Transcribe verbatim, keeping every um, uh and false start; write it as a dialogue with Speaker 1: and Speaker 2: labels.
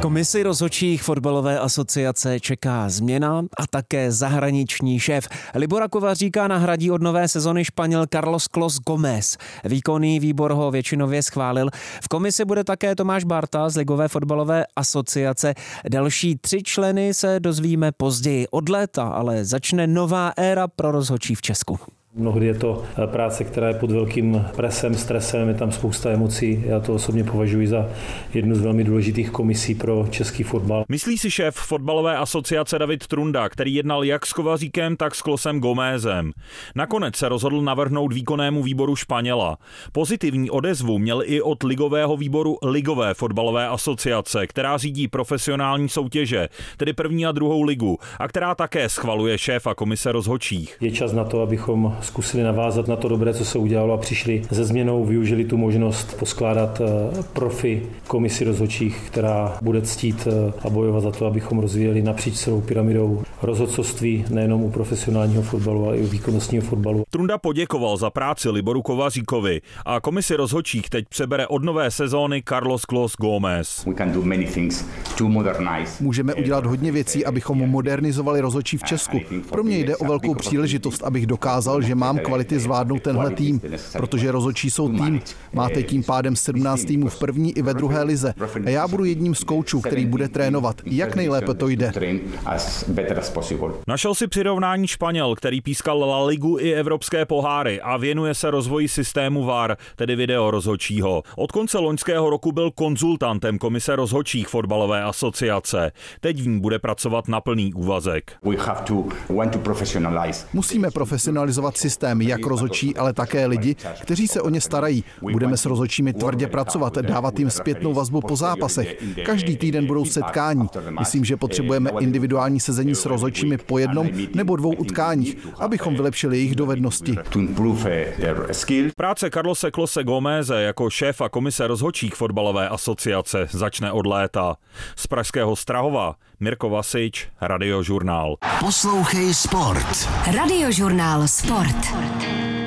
Speaker 1: Komisi rozhodčích fotbalové asociace čeká změna a také zahraniční šéf. Libora Kovaříka nahradí od nové sezony Španěl Carlos Clos Gómez. Výkonný výbor ho většinově schválil. V komisi bude také Tomáš Barta z Ligové fotbalové asociace. Další tři členy se dozvíme později. Od léta ale začne nová éra pro rozhodčí v Česku.
Speaker 2: Mnohdy je to práce, která je pod velkým presem, stresem, je tam spousta emocí. Já to osobně považuji za jednu z velmi důležitých komisí pro český fotbal.
Speaker 3: Myslí si šéf fotbalové asociace David Trunda, který jednal jak s Kovaříkem, tak s Closem Gómezem. Nakonec se rozhodl navrhnout výkonnému výboru Španěla. Pozitivní odezvu měl i od ligového výboru Ligové fotbalové asociace, která řídí profesionální soutěže, tedy první a druhou ligu, a která také schvaluje šéfa komise rozhodčích.
Speaker 2: Je čas na to, abychom zkusili navázat na to dobré, co se udělalo, a přišli se změnou, využili tu možnost poskládat profi komisi rozhodčích, která bude ctít a bojovat za to, abychom rozvíjeli napříč celou pyramidou rozhodcovství nejenom u profesionálního fotbalu, ale i u výkonnostního fotbalu.
Speaker 3: Trunda poděkoval za práci Liboru Kovaříkovi a komisi rozhodčích teď přebere od nové sezóny Carlos Clos Gómez.
Speaker 4: Můžeme udělat hodně věcí, abychom modernizovali rozhodčí v Česku. Pro mě jde o velkou příležitost, abych dokázal, že mám kvality zvládnout tenhle tým, protože rozhodčí jsou tým. Máte tím pádem sedmnáct týmů v první i ve druhé lize. A já budu jedním z koučů, který bude trénovat. Jak nejlépe to jde.
Speaker 3: Našel si přirovnání Španěl, který pískal La Ligu i evropské poháry a věnuje se rozvoji systému V A R, tedy video rozhodčího. Od konce loňského roku byl konzultantem komise rozhodčích fotbalové asociace. Teď v ní bude pracovat na plný úvazek.
Speaker 4: Musíme profesionalizovat systém, jak rozhodčí, ale také lidi, kteří se o ně starají. Budeme s rozhodčími tvrdě pracovat, dávat jim zpětnou vazbu po zápasech. Každý týden budou setkání. Myslím, že potřebujeme individuální sezení s rozhodčími po jednom nebo dvou utkáních, abychom vylepšili jejich dovednosti.
Speaker 3: Práce Carlose Close Gómeze jako šéfa komise rozhodčích fotbalové asociace začne od léta. Z pražského Strahova Mirko Vasič, Radiožurnál.
Speaker 5: Poslouchej sport.
Speaker 6: Radiožurnál Sport.